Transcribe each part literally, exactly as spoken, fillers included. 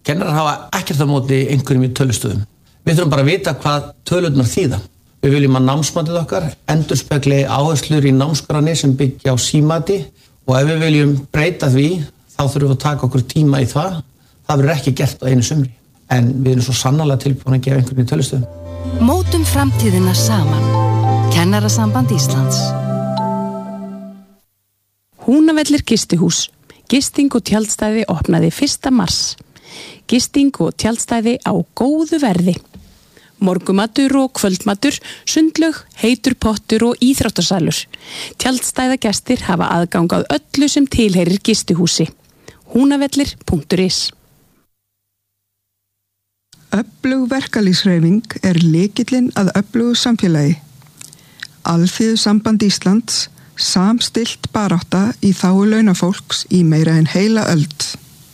Kennarar hafa ekkert á móti einhverjum í tölustöðum. Við þurfum bara að vita hvað tölurnar þýða. Við viljum að námsmatið okkar endurspegli áherslur í námskránni sem byggja á símati og ef við viljum breyta því, þá þurfum við að taka okkur tíma í það. Það verður ekki gert á einu sumri. En við erum svo sannarlega tilbúin að gefa einhverjum í tölustöðum. Mótum framtíðina saman. Kennarasamband Íslands. Húnavellir gistihús. Gisting og tjaldstæði opnaði fyrsta mars. Gisting og tjaldstæði á góðu verði. Morgumatur og kvöldmatur, sundlaug, heitur pottur og íþróttasalur. Tjaldstæðagestir hafa aðgang að öllu sem tilheyrir gistihúsi. húnavellir punktur is. Öflug verkalýðshreyfing er lykillinn að öflugu samfélagi. Alþýðusamband Íslands samstillt barátta í þágu launafólks í meira en heila öld.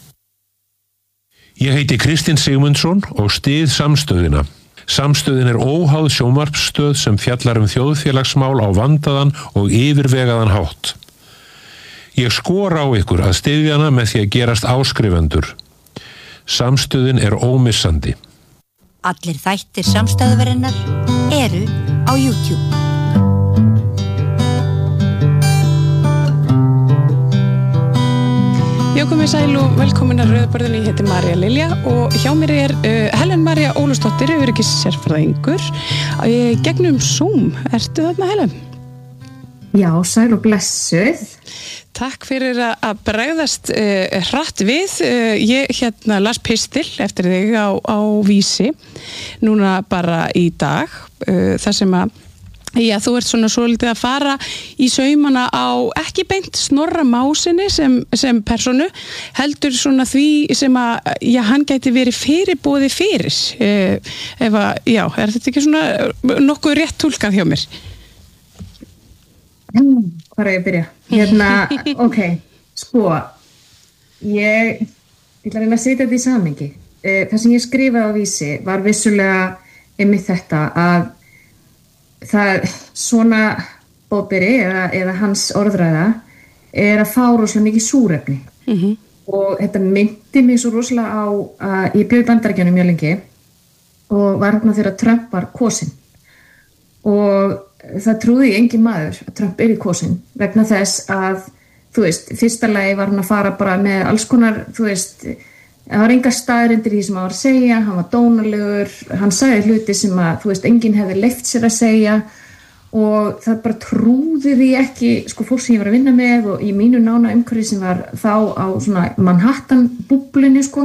Ég heiti Kristinn Sigmundsson og styð samstöðina. Samstöðin er óháð sjónvarpsstöð sem fjallar um þjóðfélagsmál á vandaðan og yfirvegaðan hátt. Ég skora á ykkur að styðja hana með því að gerast áskrifendur. Samstöðin er ómissandi. Allir þættir samstæðuverinnar eru á YouTube. Já, komið sæl og velkomin að Rauðaborðinu. Ég heiti María Lilja og hjá mér er uh, Helen María Ólafsdóttir, öryggissérfræðingur. Uh, gegnum Zoom. Ertu þarna, Helen? Já, sæl og blessuð. Takk fyrir að bregðast uh, hratt við. Uh, ég hérna las pistil eftir þig á, á Vísi, núna bara í dag, uh, þar sem að já, þú ert svona svolítið að fara í saumana á ekki beint Snorra Másinni sem, sem personu, heldur svona því sem að, já, hann gæti verið fyrirboði fyrir. Uh, ef að, já, er þetta ekki svona nokkuð rétt túlkað hjá mér? Mm, hvað er ég að byrja? Hérna, ok, sko, ég, ég ætla að reyna að setja þetta í samhengi. Uh, það sem ég skrifaði á Vísi var vissulega einmitt þetta að það svona Bobberi eða, eða hans orðræða er að fá rosalega mikið súrefni. Mm-hmm. Og þetta myndi mig svo rosalega á að ég bjó í Bandaríkjunum mjög lengi og var hérna þegar Trump var kosinn og það trúði engin maður að Trump er í kosinn vegna þess að, þú veist, fyrsta lagi var hann að fara bara með alls konar, þú veist, það var enga staðreyndir í því sem hann var að segja, hann var dónalegur, hann sagði hluti sem að, þú veist, enginn hefði leyft sér að segja og það bara trúði því ekki, sko, fólk sem ég var að vinna með og í mínu nána umhverfi sem var þá á svona Manhattan búblunni, sko,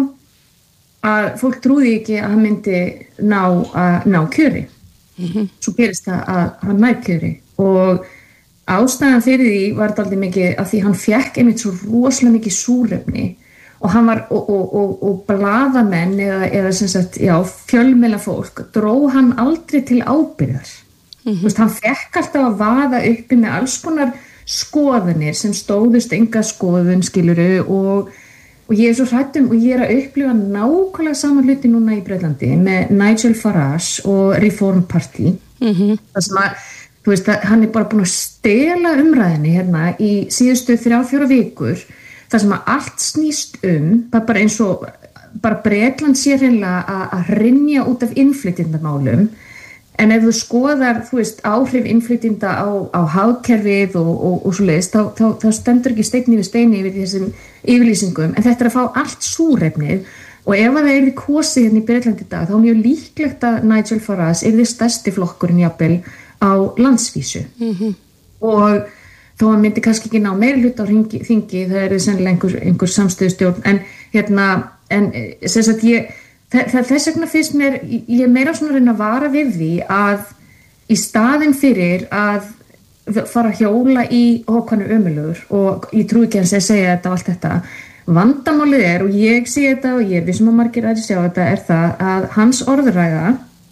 að fólk trúði ekki að hann myndi ná, að, ná kjöri. Mm-hmm. Svo gerist það að hann næ kjöri og ástæðan fyrir því var dálítið mikið að því hann fékk einmitt svo rosalega mikið súrefni og hann var, og, og, og, og blaðamenn eða, eða sem sagt, já, fjölmiðla fólk dró hann aldrei til ábyrgðar. Mm-hmm. Þú veist, hann fekk alltaf að vaða uppi með alls konar skoðanir sem stóðust enga skoðun, skiluru, og, og ég er svo hrættum og ég er að upplifa nákvæmlega saman hluti núna í Breitlandi með Nigel Farage og Reform Party. Mm-hmm. Það sem að, þú veist, að hann er bara búin að stela umræðinni hérna í síðustu þrjá, fjóra vikur, það sem að allt snýst um, bara eins og bara Bretland sé hreinlega að, að hrynja út af innflytjendamálum, en ef þú skoðar, þú veist, áhrif innflytjenda á, á hagkerfið og, og, og svo leiðist, þá, þá, þá stendur ekki steinn yfir steini yfir þessum yfirlýsingum, en þetta er að fá allt súrefnið og ef það er því kosið hérna í Bretland í dag, þá er mjög líklegt að Nigel Farage er því stærsti flokkurinn jafnvel á landsvísu. Mm-hmm. Og þó að myndi kannski ekki ná meiri hlut á þingi, þingi það er sennilega einhver, einhver samstöðustjórn, en hérna, en sem sagt ég, þess vegna fyrst mér, ég er meira svona að reyna að vara við því að í staðinn fyrir að fara að hjóla í hókanu ömulugur og ég trúi ekki hans að segja þetta og allt þetta, vandamálið er og ég sé þetta og ég er vissum að margir aðri sjá þetta er það að hans orðræða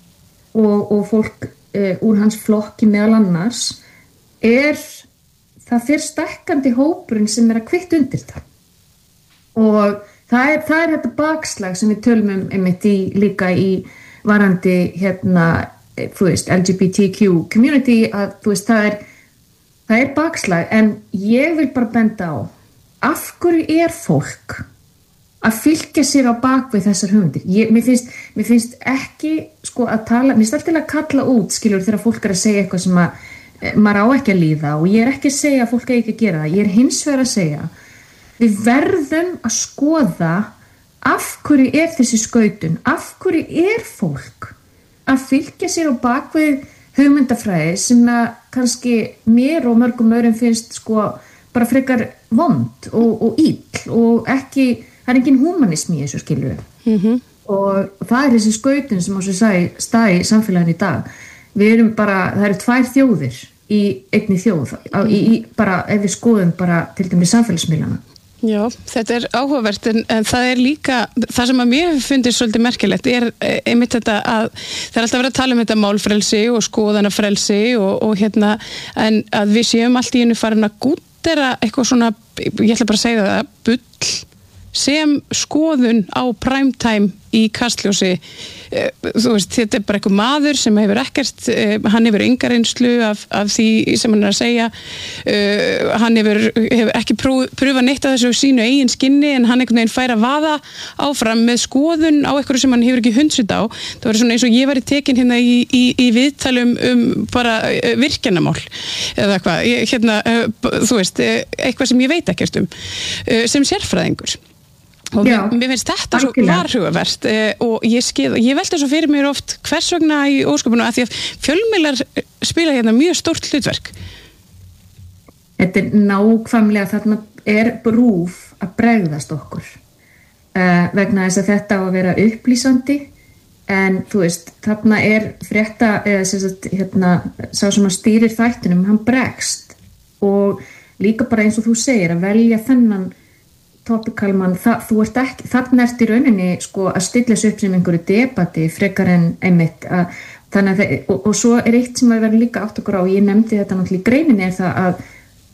og, og fólk e, úr hans flokki meðal annars er það fyrir stækkandi hópurinn sem er að kvitt undir það og það er, það er þetta bakslag sem við tölum um einmitt í, líka í varandi hérna, þú veist, L G B T Q community að þú veist, það er, það er bakslag en ég vil bara benda á af hverju er fólk að fylgja sér á bakvið þessar hugmyndir. Ég, mér, finnst, mér finnst ekki sko að tala, mér finnst alltaf að kalla út skilur þegar fólk er að segja eitthvað sem að e, maður á ekki að líða og ég er ekki að segja að fólk eigi ekki að gera það. Ég er hins vegar að segja við verðum að skoða af hverju er þessi skautun, af hverju er fólk að fylgja sér á bakvið hugmyndafræði sem að kannski mér og mörgum öðrum finnst sko bara frekar vond og, og ill og ekki, það er engin humanismi í þessu skilur mm-hmm. og, og það er þessi skautun sem á sér stað í samfélaginu í dag. Við erum bara, það eru tvær þjóðir í einni þjóð, á, í, í, bara ef við skoðum bara til dæmis samfélagsmiðlana. Já, þetta er áhugavert en, en það er líka, það sem að mér finnst svolítið merkilegt er einmitt þetta að það er alltaf verið að tala um þetta málfrelsi og skoðanafrelsi og, og hérna en að við séum allt í einu farin að gúttera eitthvað svona, ég ætla bara að segja það, bull sem skoðun á primetime í Kastljósi. Þú veist, þetta er bara einhver maður sem hefur ekkert, hann hefur enga reynslu af, af því sem hann er að segja, uh, hann hefur, hefur ekki pröfa neitt af þessu sínu eigin skinni en hann einhvern veginn fær að vaða áfram með skoðun á einhverju sem hann hefur ekki hundsut á. Það var svona eins og ég var í tekin hérna í, í, í viðtalum um bara virkjanamál eða eitthvað, hérna, uh, þú veist, eitthvað sem ég veit ekkert um, uh, sem sérfræðingur. Og Já, mér finnst þetta svo varhugavert eh, og ég, skið, ég velti svo fyrir mér oft hvers vegna í ósköpunum að því að fjölmiðlar spila hérna mjög stórt hlutverk. Þetta er nákvæmlega, þarna er RÚV að bregðast okkur uh, vegna þess að þetta á að vera upplýsandi en þú veist, þarna er frétta eða sem sagt, hérna, sá sem að stýrir þættinum, hann bregst og líka bara eins og þú segir að velja þennan topikalmann, þú ert ekki, þarna ert í rauninni sko að stilla þessu upp sem einhverju debati frekar en einmitt að, þannig að það, og, og svo er eitt sem að vera líka átt okkur á, ég nefndi þetta náttúrulega í greininni er það að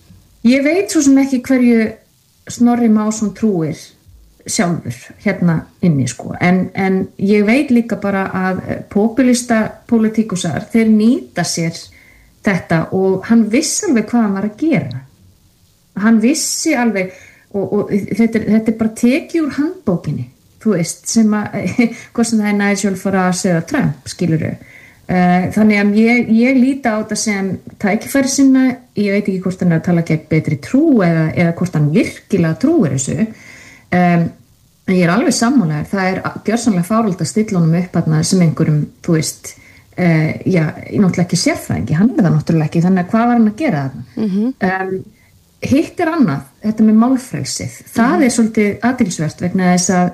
ég veit svo sem ekki hverju Snorri Másson trúir sjálfur hérna inni sko, en, en ég veit líka bara að populista pólitíkusar, þeir nýta sér þetta og hann vissi alveg hvað hann var að gera, hann vissi alveg og, og þetta, er, þetta er bara tekið úr handbókinni þú veist, sem að hvað sem það er Nigel Farage eða Trump skilurðu, uh, þannig að ég, ég líti á þetta sem tækifæri sinna, ég veit ekki hvort hann er að tala gegn betri trú eða, eða hvort hann virkilega trúir þessu um, en ég er alveg sammálaður, það er gjörsamlega fáralt að stilla honum upp þarna sem einhverjum, þú veist uh, já, náttúrulega ekki sérfræðingi, hann er það náttúrulega ekki, þannig að hvað var hann að gera þarna mm-hmm. um, hitt er annað, þetta með málfrelsið það mm. er svolítið athyglisvert vegna þess að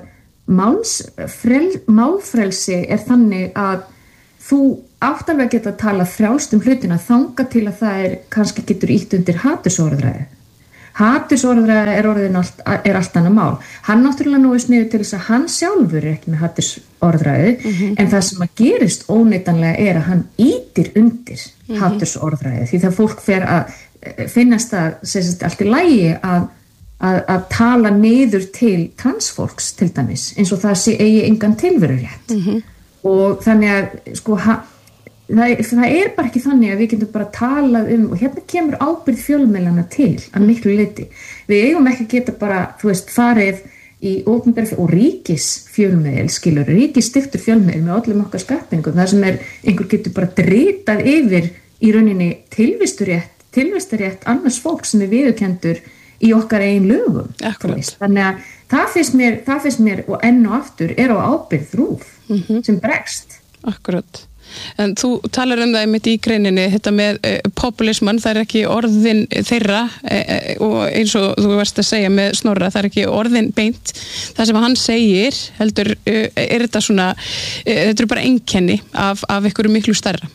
málsfrel, málfrelsi er þannig að þú átt alveg að geta að tala frjálst um hlutina þanga til að það er kannski getur ítt undir hatursorðræði hatursorðræði er orðin allt, er allt annað mál, hann náttúrulega nú er sniður til þess að hann sjálfur er ekki með hatursorðræði mm-hmm. en það sem að gerist óneitanlega er að hann ítir undir mm-hmm. hatursorðræði því það fólk fer að finnast það sagt, allt í lagi að, að, að tala niður til transfólks til dæmis eins og það sé eigi engan tilveru rétt mm-hmm. og þannig að sko, ha, það, það er bara ekki þannig að við getum bara talað um og hérna kemur ábyrgð fjölmiðlana til að miklu leyti, við eigum ekki að geta bara, þú veist, farið í opinberð og ríkis fjölmiðil skilur, ríkis stiftur fjölmiðil með öllum okkar skattpenningum, það sem er einhver getur bara dritað yfir í rauninni tilvisturétt tilvistarétt annars fólk sem er viðurkendur í okkar eigin lögum. Þannig að það finnst mér, það finnst mér og enn og aftur er á ábyrgð RÚV mm-hmm. sem bregst. Akkurat. En þú talar um það einmitt í greininni, þetta með eh, populisman, það er ekki orðin þeirra eh, og eins og þú varst að segja með Snorra, það er ekki orðin beint. Það sem hann segir, heldur, eh, er þetta svona, eh, þetta er bara einkenni af, af einhverju miklu stærra.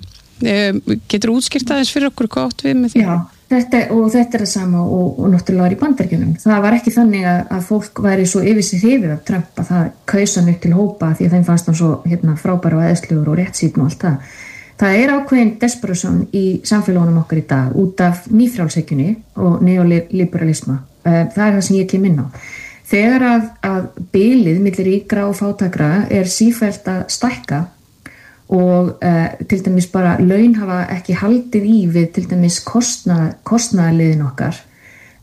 Getur útskýrt aðeins fyrir okkur hvað átt við með því? Já, þetta, og þetta er það sama og, og náttúrulega var í Bandaríkjunum. Það var ekki þannig að, að fólk væri svo yfir sig hrifið af Trump að það kaus hann upp til hópa því að þeim fannst hann svo hérna, frábær og eðslugur og réttsýn og allt það. Það er ákveðin desperation í samfélagunum okkar í dag út af nýfrjálshyggjunni og neoliberalisma. Það er það sem ég kem inn á. Þegar að, að bilið milli ríkra og fátækra er sífellt að stækka og uh, til dæmis bara laun hafa ekki haldið í við til dæmis kostnað, kostnaðarliðin okkar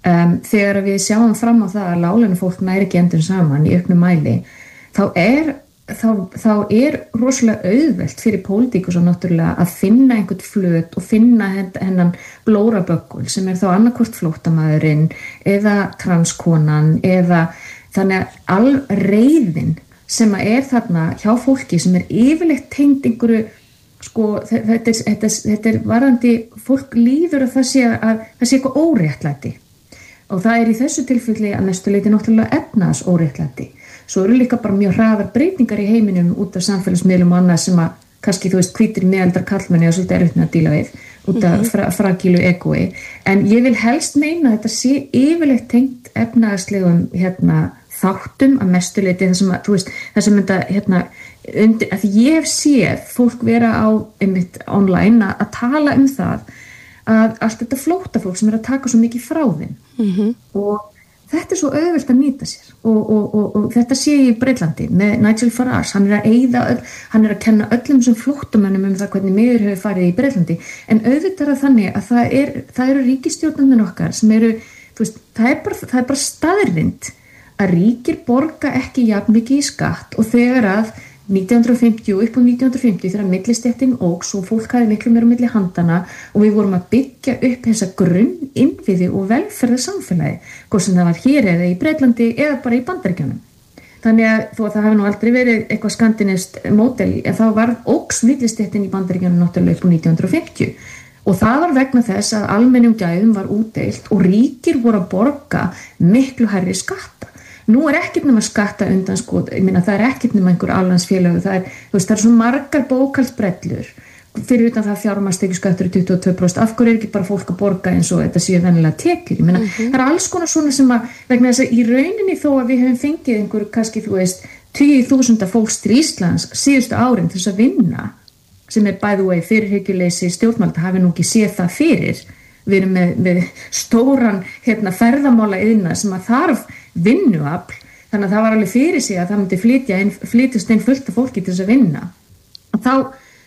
um, þegar við sjáum fram á það að láglaunafólk næri ekki endur saman í auknum mæli, þá er, þá, þá er rosalega auðvelt fyrir pólitíkus og náttúrulega að finna einhvern flöt og finna hennan blóraböggul sem er þá annarkvort flóttamaðurinn eða transkonan eða þannig að all reiðin sem að er þarna hjá fólki sem er yfirleitt tengd einhverju sko, þetta er, þetta, þetta er varðandi, fólk líður að það sé, að, það sé eitthvað óréttlæti og það er í þessu tilfelli að mestu leyti náttúrulega efnaðs óréttlæti. Svo eru líka bara mjög hraðar breytingar í heiminum út af samfélagsmiðlum og annað sem að kannski þú veist hvítir meðaldra karlmenni og svolítið erfitt með að díla við út af mm-hmm. fra, fragílu egoi, en ég vil helst meina að þetta sé yfirleitt tengt efnaðslegum hérna þáttum að mestu leyti það sem að, þú veist, það sem þetta, hérna, undir, að ég hef séð fólk vera á, einmitt, online að, að tala um það að allt þetta flóttafólk sem er að taka svo mikið frá þeim mm-hmm. og þetta er svo auðvelt að nýta sér og, og, og, og þetta sé ég í Breitlandi með Nigel Farage, hann er að eyða, hann er að kenna öllum sem flóttamönnum um það hvernig miður hefur farið í Breitlandi, en auðvitað er það þannig að það, er, það eru ríkisstjórnarnir okkar sem eru, þú veist, það er bara, það er bara staðrind að ríkir borga ekki jafn mikið í skatt og þegar að nítján hundruð og fimmtíu upp á nítján hundruð og fimmtíu þegar millistéttin óx og fólk hafði miklu meira á milli handana og við vorum að byggja upp þessa grunn innviði og velferðarsamfélagi, hvort sem það var hér eða í Breitlandi eða bara í Bandaríkjunum. Þannig að þó að það hafi nú aldrei verið eitthvað skandinavskt módel, þá var óx millistéttin í Bandaríkjunum náttúrulega upp á nítján hundruð og fimmtíu og það var vegna þess að almennum gæðum var útdeilt og ríkir voru að borga miklu hærri skatta. Nú er ekkert nema skatta undan sko, ég meina það er ekkert nema einhver allandsfélög, það er, þú veist, það er svo margar bókhaldsbrellur, fyrir utan það fjármagnstekjuskattur í tuttugu og tvö prósent, af hverju er ekki bara fólk að borga eins og þetta séu venjulega tekjur, ég meina, mm-hmm. það er alls konar svona sem að, vegna þess að í rauninni þó að við höfum fengið einhver, kannski þú veist, tíu þúsunda fólks til Íslands síðustu árin til þess að vinna, sem er by the way fyrirhyggjuleysi stjórnvalda hafi nú ekki séð það fyrir, við erum með, með stóran hérna, ferðamála yðna sem að þarf vinnuafl, þannig að það var alveg fyrir sig að það myndi flytja inn, flytjast inn fullt af fólki til þess að vinna. Og þá,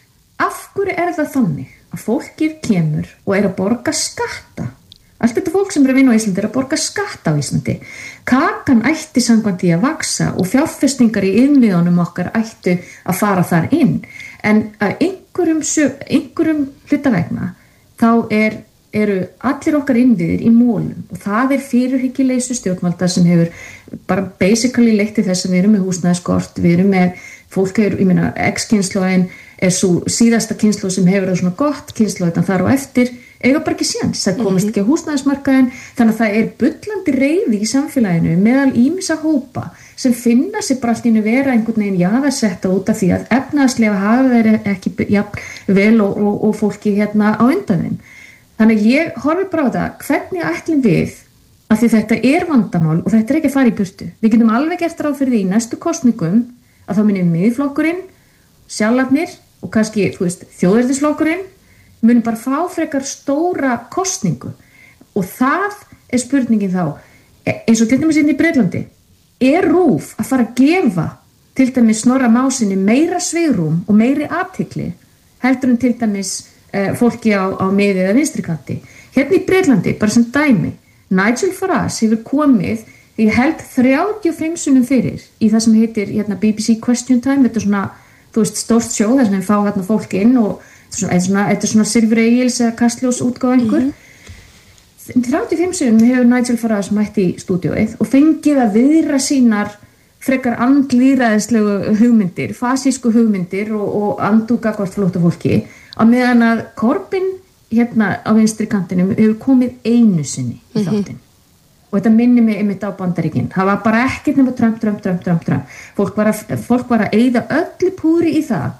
af hverju er það þannig að fólkið kemur og er að borga skatta? Allt þetta fólk sem er að vinna á Íslandi er að borga skatta á Íslandi. Kakan ætti samkvæmt í að vaksa og fjárfestingar í innviðunum okkar ættu að fara þar inn. En að einhverjum, einhverjum hluta vegna, þá er eru allir okkar innviðir í mólum og það er fyrirhyggjuleysi stjórnvalda sem hefur bara basically leitt til þess að við erum með húsnæðiskort, við erum með fólk er, ég meina, X-kynslóðin er svo síðasta kynslóð sem hefur það svona gott kynslóð þannig þar og eftir eiga bara ekki séns, það komast ekki á húsnæðismarkaðin þannig að það er bullandi reiði í samfélaginu meðal ýmissa hópa sem finna sig bara alltaf vera einhvern veginn jaðarsetta út af því að efnahagslega hafa þeir ekki jafn vel og, og, og fólki hérna á undan þeim. Þannig að ég horfi bara á það, hvernig ætlum við, af því þetta er vandamál og þetta er ekki að fara í burtu. Við getum alveg gert ráð fyrir því í næstu kosningum að þá munum miðflokkurinn, sjálfnafnir og kannski, þú veist, þjóðernisflokkurinn munum bara fá frekar stóra kosningu og það er spurningin þá, eins og til dæmis inn í Breitlandi, er RÚV að fara að gefa til dæmis Snorra Másinni meira svigrúm og meiri athygli heldur en til dæmis fólki á, á miði eða vinstri kanti. Hérna í Breitlandi, bara sem dæmi, Nigel Farage hefur komið því held þrjátíu og fimm sinnum fyrir í það sem heitir hérna, B B C Question Time, þetta er svona, þú veist, stórt sjó þar sem við fá hérna fólk inn og þetta er svona, þetta er svona Silfur Egils eða Kastljós útgáfa einhver. Mm-hmm. þrjátíu og fimm sinnum hefur Nigel Farage mætt í stúdíóið og fengið að viðra sínar frekar andlýræðislegu hugmyndir, fasísku hugmyndir og, og andúga hvort flóttafólki á meðan að Corbyn hérna á vinstri kantinum hefur komið einu sinni í þáttinn. Mm-hmm. Og þetta minnir mig einmitt á Bandaríkin. Það var bara ekkert nema Trump, Trump, Trump, Trump, Trump. Fólk var að, fólk var að eyða öllu púri í það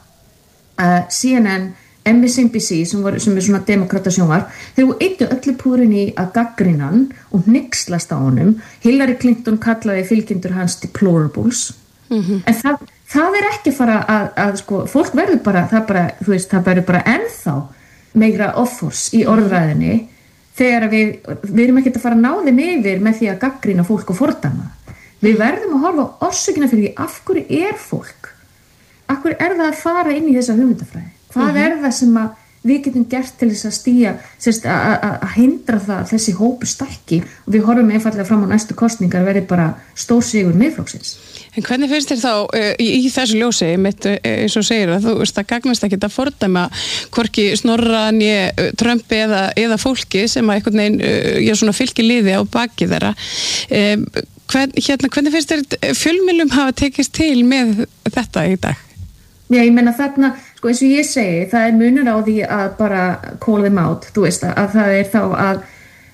að C N N, M S N B C sem, var, sem er svona demokratasjónvar, þau eyttu öllu púrin í að gagnrýna hann og hnikslast á honum. Hillary Clinton kallaði fylgjendur hans deplorables. Mm-hmm. En það Það er ekki fara að, að sko, fólk verður bara, það bara, þú veist, það verður bara ennþá meira offors í orðræðinni þegar við, við erum ekki að fara að ná þeim yfir með því að gagnrýna fólk og fordæma. Við verðum að horfa á orsökina fyrir því af hverju er fólk, af hverju er það að fara inn í þessa hugmyndafræði, hvað mm-hmm. er það sem að við getum gert til þess að stíga, sérst, að hindra það þessi hópu stækki og við horfum einfallega fram á næstu kosningar verði bara stór sigur Miðflokksins. En hvernig finnst þér þá uh, í, í þessu ljósi, mitt, uh, eins og segir að þú veist að gagnast ekki að fordæma hvorki Snorra né uh, Trump eða, eða fólki sem að einhvern veginn uh, já, svona fylgir liði á baki þeirra. Um, hvern, hérna, hvernig finnst þér fjölmiðlum hafa tekist til með þetta í dag? Já, ég meina þarna, sko eins og ég segi, það er munur á því að bara call them out, þú veist að, að það er þá að,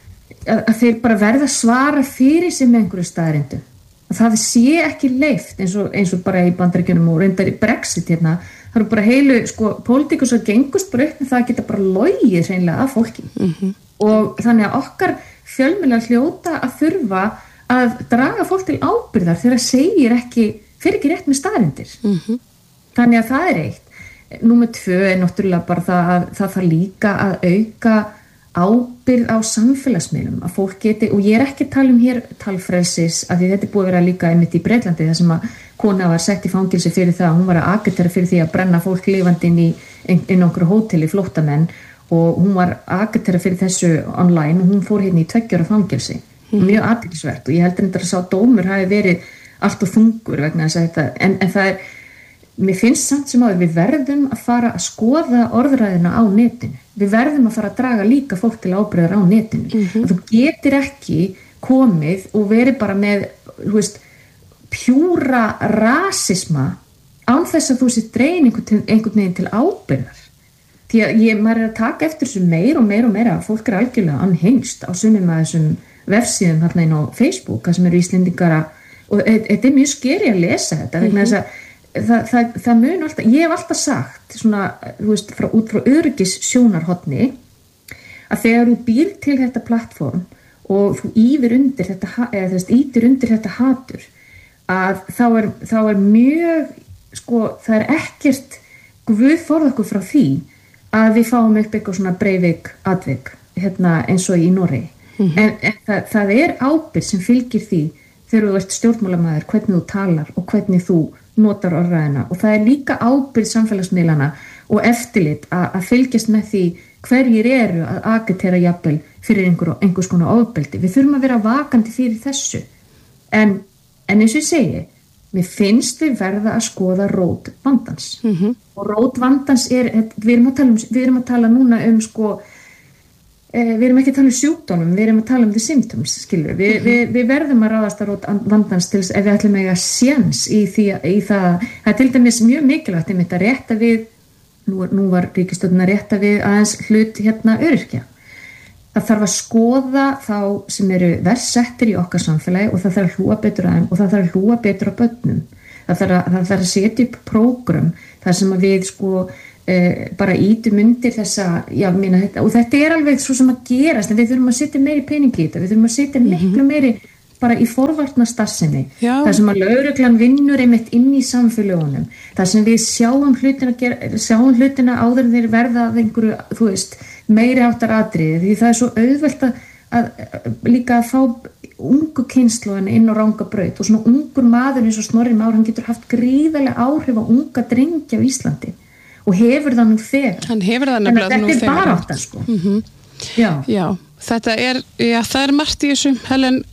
að, að þeir bara verða að svara fyrir sig með einhverju staðrindum. Að það sé ekki leyft eins og, eins og bara í Bandaríkjunum og reyndar í Brexit hérna, það eru bara heilu, sko, pólitíkus að gengust bara upp með það að geta bara logið hreinlega af fólki. Mm-hmm. Og þannig að okkar fjölmiðlar hljóta að þurfa að draga fólk til ábyrgðar þegar segir ekki, fyrir ekki rétt með staðrindir. Mm-hmm. Þannig að það er eitt. Númer tvö er náttúrulega bara það að það þarf líka að auka ábyrgð á samfélagsmiðlum að fólk geti, og ég er ekki að tala um hér talfrelsis, af því þetta er búið að vera líka einmitt í Bretlandi þar sem að kona var sett í fangilsi fyrir það, hún var að agitera fyrir því að brenna fólk lifandi inn í inn á einhverju hóteli, flóttamenn, og hún var að agitera fyrir þessu online og hún fór hérna í tveggja ára fangilsi. Mm. Mjög athyglisvert og ég heldur þetta að sá dómur hafi verið allt og þungur vegna þess að þetta, en, en það er mér finnst samt sem áður, við verðum að fara að skoða orðræðina á netinu. Við verðum að fara að draga líka fólk til ábyrgðar á netinu. Mm-hmm. Að þú getur ekki komið og verið bara með, þú veist, pjúra rasisma án þess að þú sér dregin einhvern, einhvern veginn til ábyrgðar. Því að ég, maður er að taka eftir þessu meir og meir og meira, fólk er algjörlega anhengst á sumum að þessum vefsíðum þarna inn á Facebook, það sem eru Íslendingar að, og þetta er mjög skeri að lesa þetta, vegna þess að Það, það, það mun alltaf, ég hef alltaf sagt svona, þú veist, frá, út frá öryggis sjónarhotni að þegar þú býr til þetta plattform og þú ýfir undir þetta, eða þú veist, ýtir undir þetta hatur, að þá er, þá er mjög, sko, það er ekkert Guð forða okkur frá því að við fáum upp eitthvað svona Breivik atvik, hérna eins og í Noregi. Mm-hmm. En, en það, það er ábyrgð sem fylgir því þegar þú ert stjórnmálamaður, hvernig þú talar og hvernig þú notar orðræðina, og það er líka ábyrgð samfélagsmiðlana og eftirlit að, að fylgjast með því hverjir eru að agitera jafnvel fyrir einhver, einhvers konar ofbeldi. Við þurfum að vera vakandi fyrir þessu, en, en eins og ég segi, mér finnst við verða að skoða rót vandans. Mm-hmm. Og rót vandans er, við erum að tala, um, við erum að tala núna um sko, við erum ekki að tala um sjúkdómum, við erum að tala um the symptoms, skilur við, mm-hmm. við, við verðum að ráðast að rót vandans til þess ef við ætlum að eiga séns í því í það, það er til dæmis mjög mikilvægt einmitt að rétta við, nú, nú var ríkisstjórnin að rétta við aðeins hlut hérna öryrkja. Það þarf að skoða þá sem eru verst settir í okkar samfélagi og það þarf að hlúa betur að þeim og það þarf að hlúa betur á börnum. Það þarf að, það þarf að setja upp prógram þar sem að við sko Uh, bara ítum undir þessa já, mína, þetta, og þetta er alveg svo sem að gerast en við þurfum að setja meiri pening í þetta við þurfum að setja miklu meiri bara í forvarna starfsemi, þar sem að lögreglan vinnur einmitt inn í samfélagunum, þar sem við sjáum hlutina, gera, sjáum hlutina áður þeir verða af einhverju, þú veist, meiri áttar atriði, því það er svo auðvelt að, að, að líka að fá ungu kynslóðin inn á ranga braut og svona ungur maður eins og Snorri Már, hann getur haft gríðarlega áhrif á unga drengja á Íslandi og hefur það nú þegar. Hann hefur það nefnilega nú þegar. Þetta er bara átt, sko. Mm-hmm. Já. Já, þetta er, já, það er margt í þessu. Helen,